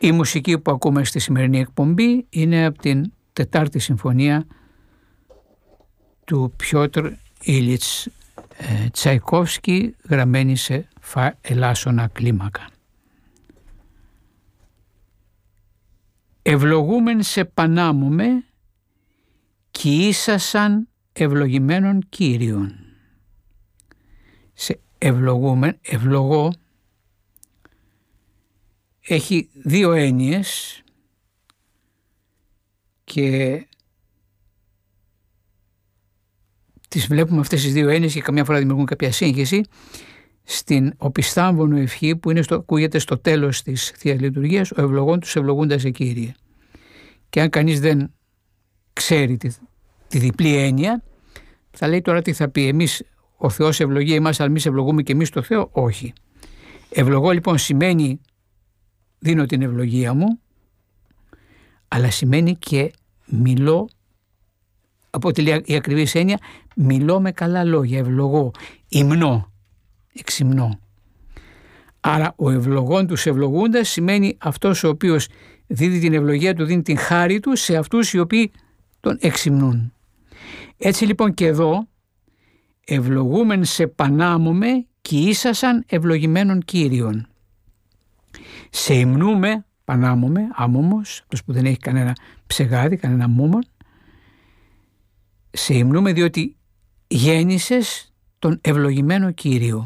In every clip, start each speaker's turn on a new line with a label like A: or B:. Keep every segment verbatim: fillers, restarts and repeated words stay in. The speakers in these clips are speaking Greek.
A: Η μουσική που ακούμε στη σημερινή εκπομπή είναι από την Τετάρτη Συμφωνία του Πιότρ Ήλιτς ε, Τσαϊκόφσκι, γραμμένη σε φα ελάσσονα κλίμακα. Ευλογούμεν σε πανάμουμε κι ίσασαν ευλογημένων Κύριων. Σε ευλογούμεν, ευλογώ, έχει δύο έννοιες και τις βλέπουμε αυτές τις δύο έννοιες και καμιά φορά δημιουργούν κάποια σύγχυση στην οπισθάμβονο ευχή που είναι στο, ακούγεται στο τέλος της Θείας Λειτουργίας, ο ευλογών τους ευλογούντας σε Κύριε. Και αν κανείς δεν ξέρει τη, τη διπλή έννοια, θα λέει τώρα τι θα πει, εμείς ο Θεός ευλογεί εμάς, αλλά εμείς ευλογούμε και εμείς το Θεό, όχι. Ευλογώ λοιπόν σημαίνει δίνω την ευλογία μου, αλλά σημαίνει και μιλώ, από τη ακριβής έννοια, μιλώ με καλά λόγια, ευλογώ, υμνώ, εξυμνώ. Άρα ο ευλογών τους ευλογούντας σημαίνει αυτός ο οποίος δίδει την ευλογία του, δίνει την χάρη του σε αυτούς οι οποίοι τον εξυμνούν. Έτσι λοιπόν και εδώ, ευλογούμεν σε πανάμουμε κι ίσασαν ευλογημένων Κύριων. Σε υμνούμε, πανάμουμε, άμωμος, αυτός που δεν έχει κανένα ψεγάδι, κανένα μούμον. Σε υμνούμε διότι γέννησες τον ευλογημένο Κύριο.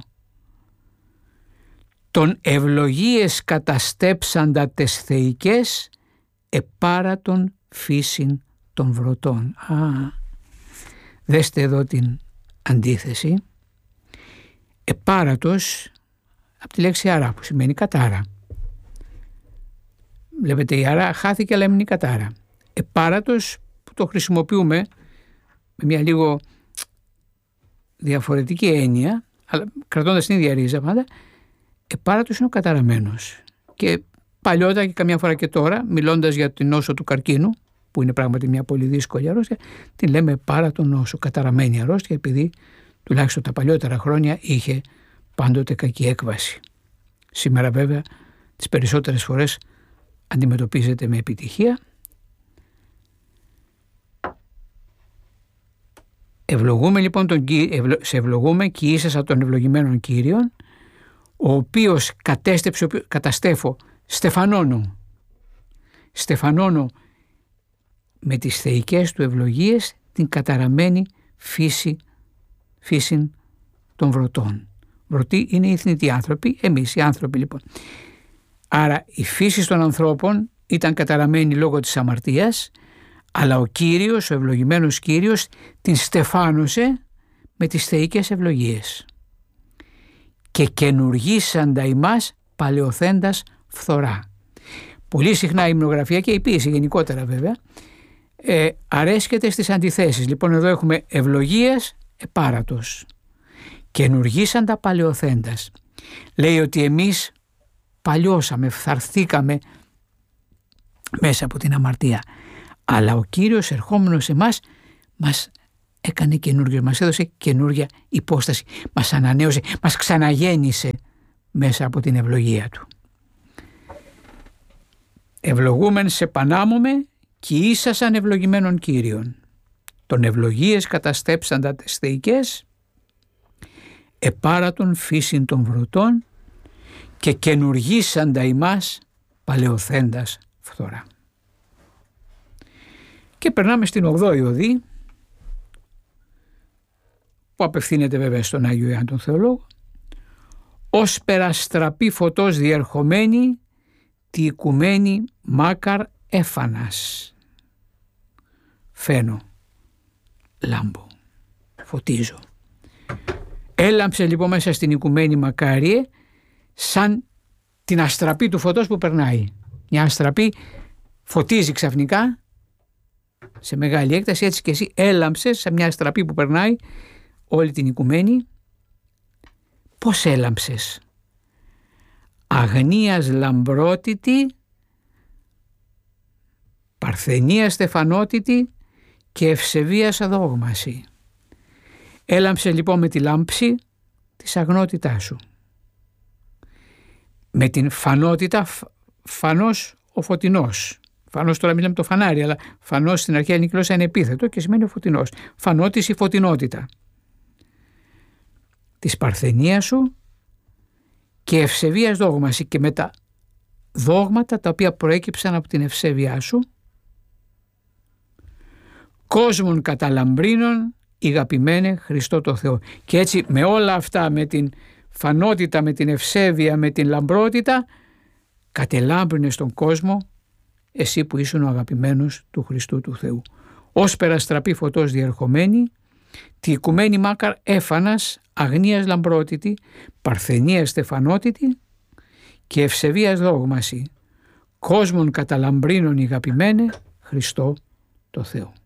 A: Τον ευλογίες καταστέψαντα τες θεϊκές επάρατον φύσιν των βρωτών. Α, δέστε εδώ την αντίθεση. Επάρατος από τη λέξη αρά που σημαίνει κατάρα. Βλέπετε η αρά χάθηκε αλλά έμεινε η κατάρα. Επάρατος που το χρησιμοποιούμε με μια λίγο διαφορετική έννοια, αλλά κρατώντας την ίδια ρίζα πάντα, επάρατος είναι ο καταραμένος. Και παλιότερα και καμιά φορά και τώρα, μιλώντας για την νόσο του καρκίνου, που είναι πράγματι μια πολύ δύσκολη αρρώστια, την λέμε επάρατο νόσο, καταραμένη αρρώστια, επειδή τουλάχιστον τα παλιότερα χρόνια είχε πάντοτε κακή έκβαση. Σήμερα βέβαια τις περισσότερες φορές αντιμετωπίζεται με επιτυχία. Ευλογούμε λοιπόν τον, σε ευλογούμε και ίσασα των ευλογημένων Κύριων, ο οποίος κατέστεψε, καταστέφω, στεφανώνω, στεφανώνω με τις θεϊκές του ευλογίες την καταραμένη φύση, φύση των βρωτών. Βρωτοί είναι οι θνητοί άνθρωποι, εμείς οι άνθρωποι λοιπόν. Άρα η φύση των ανθρώπων ήταν καταραμένη λόγω της αμαρτίας, αλλά ο Κύριος, ο ευλογημένος Κύριος, την στεφάνωσε με τις θεϊκές ευλογίες. Και καινουργήσαντα ημάς παλαιοθέντας φθορά. Πολύ συχνά η υμνογραφία και η ποίηση γενικότερα βέβαια ε, αρέσκεται στις αντιθέσεις. Λοιπόν εδώ έχουμε ευλογίες επάρατος. Καινουργήσαντα παλαιοθέντας. Λέει ότι εμείς παλιώσαμε, φθαρθήκαμε μέσα από την αμαρτία. Αλλά ο Κύριος ερχόμενος σε εμάς μας έκανε καινούργιο, μας έδωσε καινούργια υπόσταση, μας ανανέωσε, μας ξαναγέννησε μέσα από την ευλογία του. Ευλογούμεν σε πανάμουμε κι ίσασαν ευλογημένων Κύριων. Τον ευλογίες καταστέψαντα τες θεϊκές, επάρατον φύσιν των βρωτών και καινουργήσαντα ημάς παλαιοθέντας φθορά. Και περνάμε στην ογδόη οδή, που απευθύνεται βέβαια στον Άγιο Ιωάννη τον Θεολόγο. Ως περαστραπή φωτός διερχομένη, τη οικουμένη μάκαρ έφανας. Φαίνω, λάμπω, φωτίζω. Έλαμψε λοιπόν μέσα στην οικουμένη μακάριε σαν την αστραπή του φωτός που περνάει. Μια αστραπή φωτίζει ξαφνικά σε μεγάλη έκταση, έτσι και εσύ έλαμψες σε μια αστραπή που περνάει όλη την οικουμένη. Πώς έλαμψες? Αγνίας λαμπρότητη, παρθενία στεφανότητη και ευσεβίας αδόγμαση. Έλαμψε λοιπόν με τη λάμψη της αγνότητάς σου. Με την φανότητα, φανός ο φωτεινός. Φανώς τώρα μιλάμε το φανάρι, αλλά φανώς στην αρχαία ελληνική γλώσσα είναι επίθετο και σημαίνει ο φωτεινός. Φανώτης η φωτεινότητα. Της παρθενίας σου και ευσεβίας δόγμαση, και με τα δόγματα τα οποία προέκυψαν από την ευσέβειά σου, κόσμων καταλαμπρίνων ηγαπημένε Χριστό το Θεό. Και έτσι με όλα αυτά, με την φανότητα, με την ευσέβεια, με την λαμπρότητα, κατελάμπρινες τον κόσμο εσύ που ήσουν ο αγαπημένος του Χριστού του Θεού. Ως περαστραπή φωτός διερχομένη, τη οικουμένη μάκαρ έφανας αγνίας λαμπρότητη, παρθενίας στεφανότητη και ευσεβίας δόγμαση, κόσμων καταλαμπρίνων ηγαπημένε Χριστό το Θεό.